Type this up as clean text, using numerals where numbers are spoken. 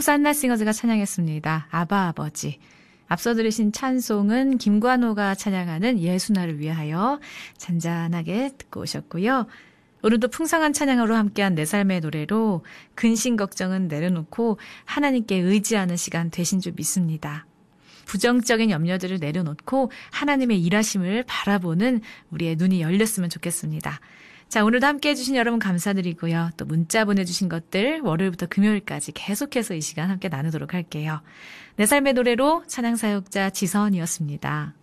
호산나 싱어즈가 찬양했습니다. 아바 아버지. 앞서 들으신 찬송은 김관호가 찬양하는 예수나를 위하여 잔잔하게 듣고 오셨고요. 오늘도 풍성한 찬양으로 함께한 내 삶의 노래로 근심 걱정은 내려놓고 하나님께 의지하는 시간 되신 줄 믿습니다. 부정적인 염려들을 내려놓고 하나님의 일하심을 바라보는 우리의 눈이 열렸으면 좋겠습니다. 자, 오늘도 함께해 주신 여러분 감사드리고요. 또 문자 보내주신 것들 월요일부터 금요일까지 계속해서 이 시간 함께 나누도록 할게요. 내 삶의 노래로 찬양사역자 지선이었습니다.